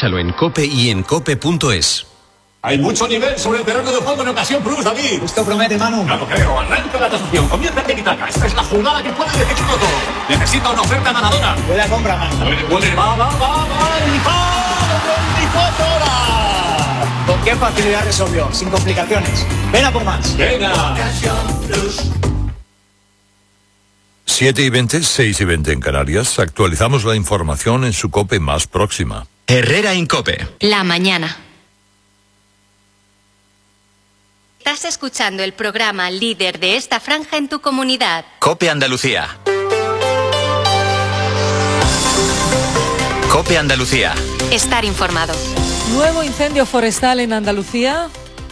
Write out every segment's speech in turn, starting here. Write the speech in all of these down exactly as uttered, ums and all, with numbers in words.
Escúchalo en COPE y en cope punto es. Hay mucho nivel sobre el terreno de juego en Ocasión Plus, David. Esto promete, Manu. No lo creo. Arranca la tasación. Comienza el tiki-taka. Esta es la jugada que puede decidirlo todo. Necesita una oferta ganadora. Buena compra, Manu. Puede, puede. Va, va, va, va. ¡El veinticuatro horas! ¿Con qué facilidad resolvió? Sin complicaciones. Ven a por más. Venga. Ocasión Plus. siete y veinte, seis y veinte en Canarias. Actualizamos la información en su COPE más próxima. Herrera Incope. La mañana. Estás escuchando el programa líder de esta franja en tu comunidad. COPE Andalucía. COPE Andalucía. Estar informado. Nuevo incendio forestal en Andalucía.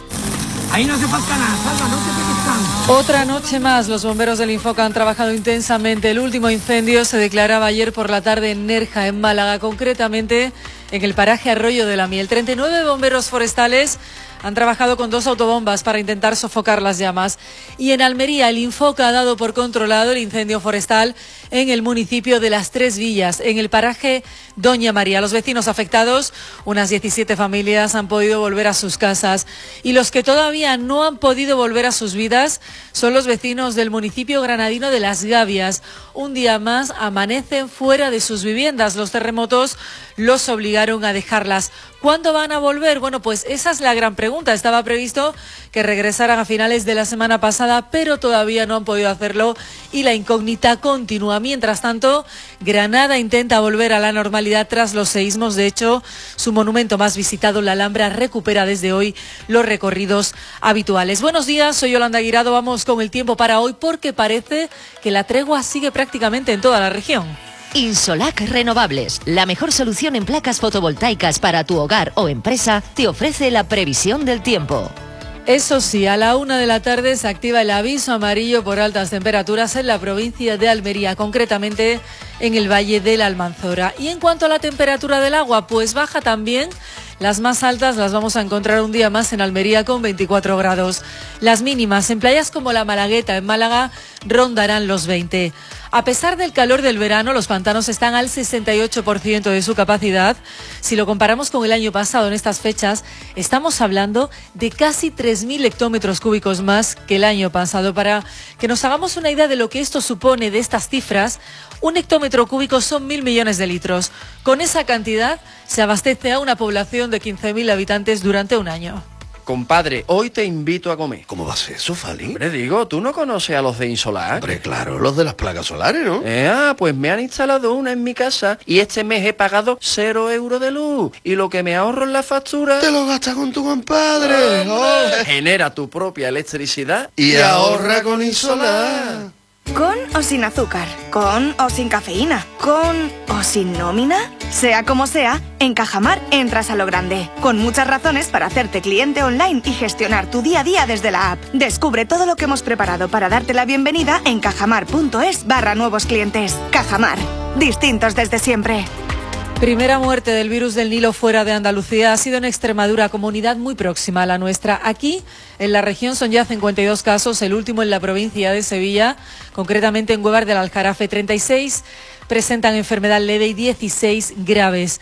Ahí no hace falta nada, Salva, no te pegues tanto. Otra noche más, los bomberos del Infoca han trabajado intensamente. El último incendio se declaraba ayer por la tarde en Nerja, en Málaga, concretamente en el paraje Arroyo de la Miel. treinta y nueve bomberos forestales han trabajado con dos autobombas para intentar sofocar las llamas. Y en Almería, el Infoca ha dado por controlado el incendio forestal en el municipio de Las Tres Villas, en el paraje Doña María. Los vecinos afectados, unas diecisiete familias, han podido volver a sus casas. Y los que todavía no han podido volver a sus vidas son los vecinos del municipio granadino de Las Gavias. Un día más amanecen fuera de sus viviendas. Los terremotos los obligaron a dejarlas. ¿Cuándo van a volver? Bueno, pues esa es la gran pregunta. Estaba previsto que regresaran a finales de la semana pasada, pero todavía no han podido hacerlo y la incógnita continúa. Mientras tanto, Granada intenta volver a la normalidad tras los seísmos. De hecho, su monumento más visitado, la Alhambra, recupera desde hoy los recorridos habituales. Buenos días, soy Yolanda Guirado. Vamos con el tiempo para hoy porque parece que la tregua sigue prácticamente en toda la región. Insolac Renovables, la mejor solución en placas fotovoltaicas para tu hogar o empresa, te ofrece la previsión del tiempo. Eso sí, a la una de la tarde se activa el aviso amarillo por altas temperaturas en la provincia de Almería, concretamente en el Valle de la Almanzora. Y en cuanto a la temperatura del agua, pues baja también. Las más altas las vamos a encontrar un día más en Almería con veinticuatro grados. Las mínimas en playas como la Malagueta, en Málaga, rondarán los veinte. A pesar del calor del verano, los pantanos están al sesenta y ocho por ciento de su capacidad. Si lo comparamos con el año pasado en estas fechas, estamos hablando de casi tres mil hectómetros cúbicos más que el año pasado. Para que nos hagamos una idea de lo que esto supone de estas cifras, un hectómetro cúbico son mil millones de litros. Con esa cantidad se abastece a una población de quince mil habitantes durante un año. Compadre, hoy te invito a comer. ¿Cómo va a ser eso, Fali? Hombre, digo, ¿tú no conoces a los de Insolac? Hombre, claro, los de las placas solares, ¿no? Eh, ah, pues me han instalado una en mi casa y este mes he pagado cero euros de luz. Y lo que me ahorro en la factura... Te lo gastas con tu compadre. Oh, genera tu propia electricidad y, y ahorra con Insolac. ¿Con o sin azúcar? ¿Con o sin cafeína? ¿Con o sin nómina? Sea como sea, en Cajamar entras a lo grande, con muchas razones para hacerte cliente online y gestionar tu día a día desde la app. Descubre todo lo que hemos preparado para darte la bienvenida en cajamar.es barra nuevos clientes. Cajamar, distintos desde siempre. Primera muerte del virus del Nilo fuera de Andalucía ha sido en Extremadura, comunidad muy próxima a la nuestra. Aquí, en la región, son ya cincuenta y dos casos, el último en la provincia de Sevilla, concretamente en Huevar del Aljarafe. treinta y seis presentan enfermedad leve y dieciséis graves.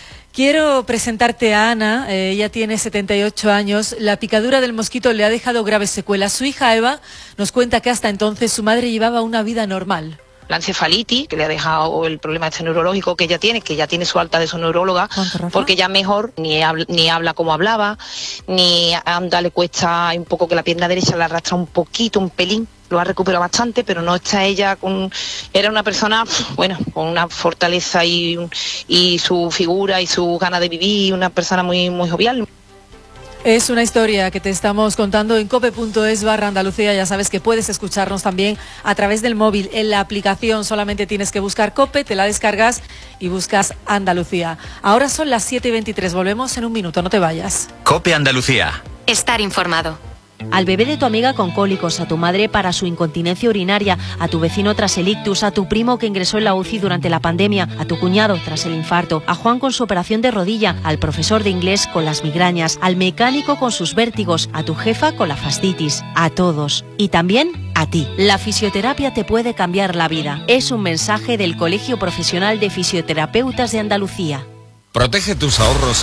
Quiero presentarte a Ana, eh, ella tiene setenta y ocho años. La picadura del mosquito le ha dejado graves secuelas. Su hija Eva nos cuenta que hasta entonces su madre llevaba una vida normal. La encefalitis, que le ha dejado el problema este neurológico que ella tiene, que ya tiene su alta de su neuróloga, porque ya mejor ni habla, ni habla como hablaba, ni anda, le cuesta un poco, que la pierna derecha la arrastra un poquito, un pelín, lo ha recuperado bastante, pero no está ella con... Era una persona, bueno, con una fortaleza y, y su figura y su ganas de vivir, una persona muy, muy jovial. Es una historia que te estamos contando en cope.es barra Andalucía. Ya sabes que puedes escucharnos también a través del móvil. En la aplicación solamente tienes que buscar Cope, te la descargas y buscas Andalucía. Ahora son las siete y veintitrés. Volvemos en un minuto, no te vayas. COPE Andalucía. Estar informado. Al bebé de tu amiga con cólicos, a tu madre para su incontinencia urinaria, a tu vecino tras el ictus, a tu primo que ingresó en la U C I durante la pandemia, a tu cuñado tras el infarto, a Juan con su operación de rodilla, al profesor de inglés con las migrañas, al mecánico con sus vértigos, a tu jefa con la fascitis, a todos. Y también a ti. La fisioterapia te puede cambiar la vida. Es un mensaje del Colegio Profesional de Fisioterapeutas de Andalucía. Protege tus ahorros